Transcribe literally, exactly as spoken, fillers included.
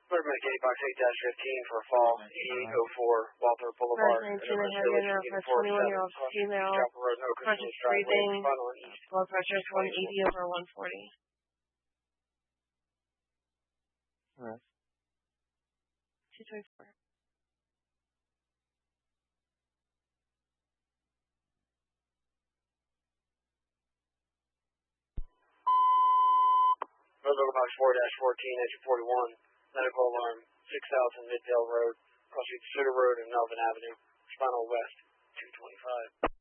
Clear Medic eighty-box eight dash fifteen for a fall, eighty-eight oh four Walther Boulevard. nineteen Hagen, plus twenty-one-year-old female, conscious breathing, blood pressure is one eighty over one forty. Alright. two twenty-four. Local box four dash fourteen, engine forty-one, medical alarm, six thousand Middale Road, crossing Sutter Road and Melvin Avenue, Spinal West, two twenty-five.